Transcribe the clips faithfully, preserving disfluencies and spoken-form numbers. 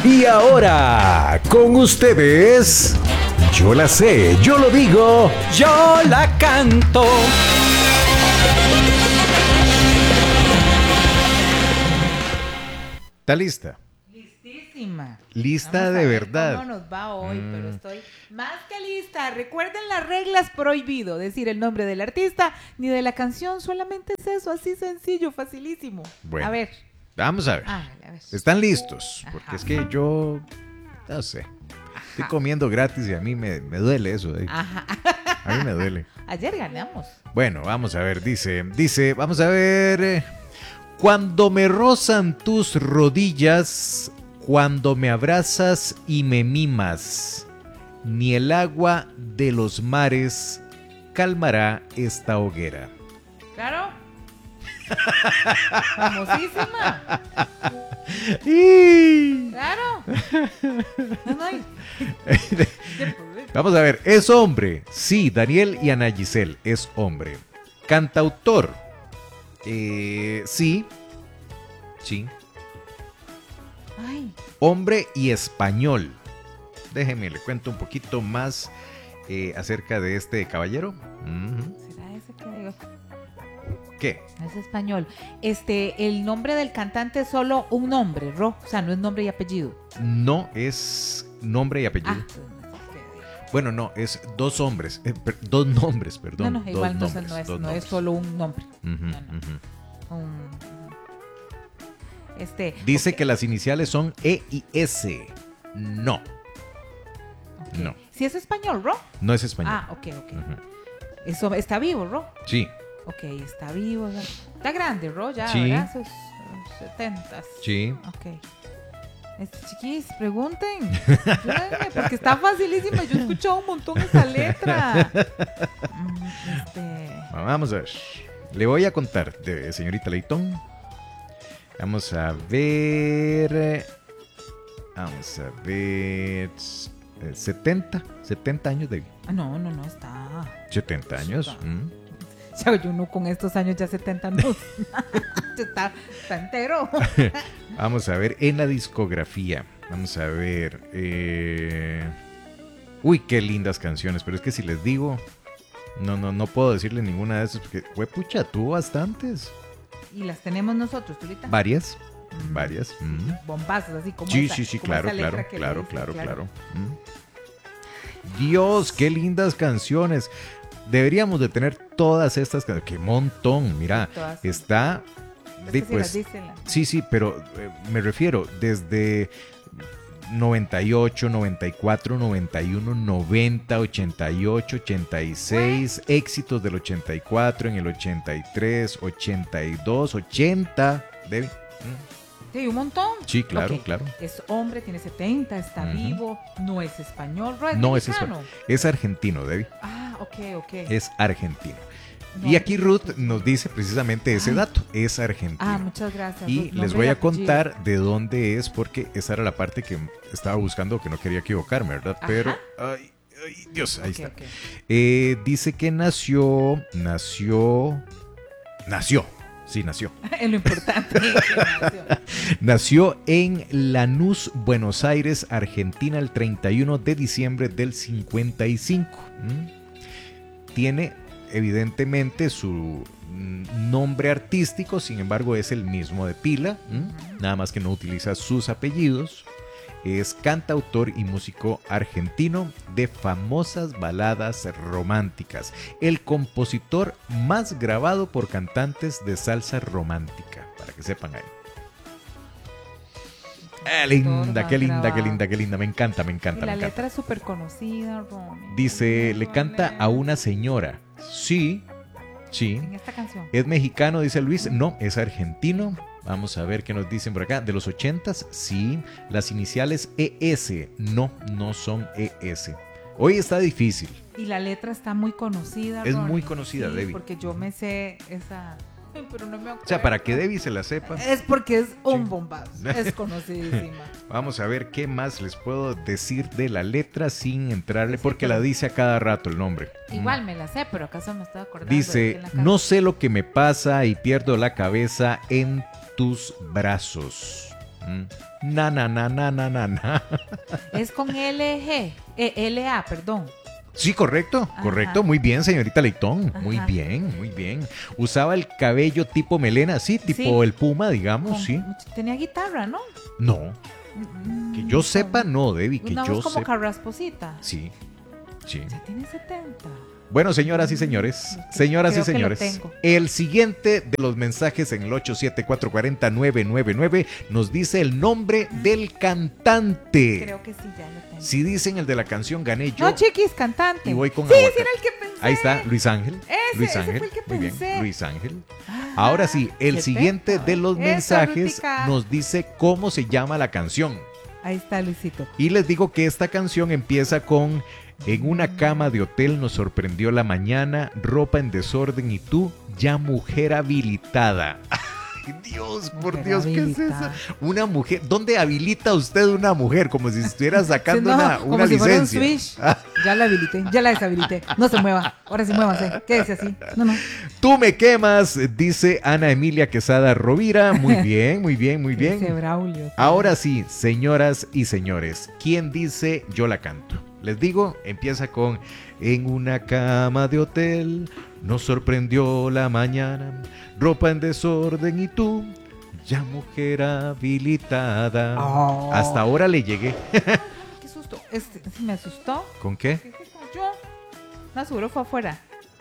Y ahora, con ustedes, yo la sé, yo lo digo, yo la canto. ¿Está lista? Listísima. Lista Vamos a de ver verdad. cómo nos va hoy, Mm. pero estoy más que lista. Recuerden las reglas, prohibido decir el nombre del artista ni de la canción, solamente es eso, así sencillo, facilísimo. Bueno. A ver. Vamos a ver. Hágale, a ver. ¿Están listos? Ajá. Porque es que yo, no sé, estoy comiendo gratis y a mí me, me duele eso. eh. Ajá. A mí me duele. Ayer ganamos. Bueno, vamos a ver, dice, dice, vamos a ver. eh, Cuando me rozan tus rodillas, cuando me abrazas y me mimas, ni el agua de los mares calmará esta hoguera. ¿Claro? Famosísima. Y- Claro. No, no hay- Vamos a ver, es hombre. Sí, Daniel y Ana Giselle, es hombre. Cantautor. Eh, sí. Sí. Ay, Hombre y español. Déjeme, le cuento un poquito más eh, acerca de este caballero. Ujú. ¿será ese que digo? ¿Qué? Es español. Este, el nombre del cantante es solo un nombre, Ro. O sea, no es nombre y apellido. No es nombre y apellido. Ah, pues, no sé qué digo. Bueno, no, es dos hombres. eh, per- dos nombres, perdón. No, no, dos igual no, es- nombres, no es, dos no es nombres. solo un nombre. Ujú, no, no. ujú. Un- este, Dice ok, que las iniciales son E y S. No, ok. no. Si es español, Ro. no es español. Ah, ok, ok. Ujú. Eso está vivo, Ro. Sí, Ok, está vivo. ya. Está grande, Ro, ya, Sí. ¿verdad? Sus setentas. sí. Ok. Este, chiquis, pregunten. Ayúdenme, porque está facilísima. Yo he escuchado un montón esa letra. Mm, Este. Vamos a ver. Le voy a contar, de señorita Leitón. Vamos a ver. Vamos a ver. eh, setenta. setenta años de Ah, no, no, no está. setenta años. Está. mm. Ya, yo no con estos años ya setenta no. está, está entero. Vamos a ver en la discografía. Vamos a ver. eh, Uy, qué lindas canciones. Pero es que si les digo. No, no, no puedo decirle ninguna de esas. Porque, güey, pucha, tuvo bastantes. Y las tenemos nosotros, ¿tú ahorita? Varias. Mm. Varias. mm. Bombazos, así como Sí, esa- sí, sí, como claro, esa letra claro, que le claro, dice, claro, claro. Mm. Dios, qué lindas canciones. Deberíamos de tener todas estas canciones. Qué montón, mira. Todas. Está... Es de, que si pues, las dice la- sí, sí, pero eh, me refiero desde noventa y ocho, noventa y cuatro, noventa y uno, noventa, ochenta y ocho, ochenta y seis, éxitos del ochenta y cuatro, en el ochenta y tres, ochenta y dos, ochenta. Debbie. Mm. Sí, un montón. Sí, claro, Ok. claro. Es hombre, tiene setenta, está Ujú. vivo, no es español, ¿no? ¿Es No es mexicano? español. Es argentino, Debbie. Ah, ok, ok. Es argentino. No, Y aquí Ruth pues, nos dice precisamente ese Ay. dato. Es argentino. Ah, muchas gracias. Y Ruth. les Nombre voy a apellido. contar de dónde es, porque esa era la parte que estaba buscando, que no quería equivocarme, ¿verdad? Ajá. Pero, ay, ay, Dios, ahí Ok, está. ok. Eh, dice que nació, nació, nació, sí, nació. Es lo importante. que nació. Nació en Lanús, Buenos Aires, Argentina, el treinta y uno de diciembre del cincuenta y cinco. ¿Mm? Tiene evidentemente su mm, nombre artístico, sin embargo es el mismo de pila, ¿m? Nada más que no utiliza sus apellidos. Es cantautor y músico argentino de famosas baladas románticas. El compositor más grabado por cantantes de salsa romántica, para que sepan ahí. Ah, linda, qué linda, qué linda, qué linda. Me encanta, me Y encanta, la me encanta. letra es súper conocida, Ronnie. Dice, le canta a una señora. Sí, sí. En esta canción. ¿Es mexicano? Dice Luis. No, es argentino. Vamos a ver qué nos dicen por acá. ¿De los ochentas? Sí. Las iniciales E S. No, no son E S. Hoy está difícil. Y la letra está muy conocida, Es Ronnie. muy conocida, Sí, Debbie. porque yo me sé esa... Pero no me acuerdo. O sea, para que Debbie se la sepa. Es porque es un Sí. bombazo. Es conocidísima. Vamos a ver qué más les puedo decir de la letra sin entrarle, Sí, porque pero- la dice a cada rato el nombre. Igual me la sé, pero acaso me estoy acordando. de Dice, quién la canta. no sé lo que me pasa y pierdo la cabeza en tus brazos. Mm. Na, na, na, na, na, na, na. Es con L G, eh, L A, perdón. Sí, correcto, Ajá. correcto. Muy bien, señorita Leitón. Muy Ajá. bien, muy bien. Usaba el cabello tipo melena, sí, tipo Sí. el puma, digamos, Con- sí. Tenía guitarra, ¿no? No, que yo sepa, no, Debbie, que Una yo voz como sepa. carrasposita. Sí, sí. Ya tiene setenta. Bueno, señoras y señores, señoras Creo y que lo señores, tengo. el siguiente de los mensajes en el ocho siete cuatro cuatro cero nueve nueve nueve nos dice el nombre del cantante. Creo que sí, ya lo tengo. Si dicen el de la canción, gané yo. No, chiquis, cantante. Y voy con Sí, sí, aguacate. era el que pensé. Ahí está, Luis Ángel. Ese, Luis ese Ángel. fue el que Muy bien, pensé. Luis Ángel. Ah, Ahora sí, el qué siguiente teto. de los Eso, mensajes Rutica. nos dice cómo se llama la canción. Ahí está, Luisito. Y les digo que esta canción empieza con: en una cama de hotel nos sorprendió la mañana, ropa en desorden y tú ya mujer habilitada. Ay, Dios, por Mujer Dios, ¿qué es habilitada. eso? Una mujer, ¿dónde habilita usted una mujer? Como si estuviera sacando Sí, no, una, como una si fuera un licencia. switch. Ah, Ya la habilité, ya la deshabilité. No se mueva. Ahora sí muévase. Quédese así. No, no. Tú me quemas, dice Ana Emilia Quesada Rovira. Muy bien, muy bien, muy Ese bien. Braulio. Ahora sí, señoras y señores, ¿quién dice yo la canto? Les digo, empieza con: en una cama de hotel nos sorprendió la mañana, ropa en desorden y tú ya mujer habilitada. Oh. Hasta ahora le llegué. Qué susto. Este, sí me asustó. ¿Con qué? ¿Qué se cayó? No, seguro fue afuera.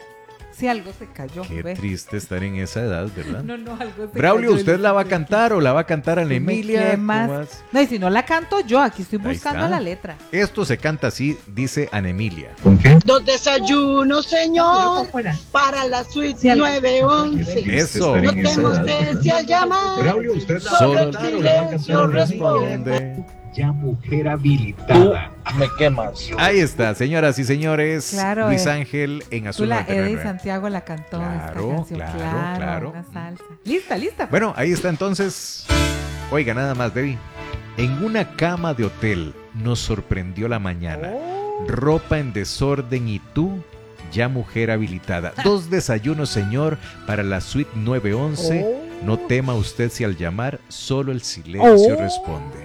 Sí, algo se cayó. Qué ve. triste estar en esa edad, ¿verdad? No, no, algo se Braulio, cayó. ¿usted la va a cantar o la va a cantar Ana Tú me Emilia? quemas. ¿Cómo vas? No, y si no la canto yo, aquí estoy Ahí buscando está. la letra. Esto se canta así, dice Ana Emilia. Dos desayunos, señor, para la suite nueve once. Eso. No tengo usted al llamar, solo el silencio responde. Ya mujer habilitada. Me quemas. Ahí está, señoras y señores. Claro, Luis eh. Ángel en Tú Azul la noventa y nueve. Eddie Santiago la cantó Claro, esta canción. claro, Claro, claro. una salsa. Lista, lista. Bueno, ahí está entonces. Oiga, nada más, Debbie. En una cama de hotel nos sorprendió la mañana. Oh. Ropa en desorden y tú ya mujer habilitada. Dos desayunos, señor, para la suite nueve once. Oh. No tema usted si al llamar solo el silencio Oh. responde.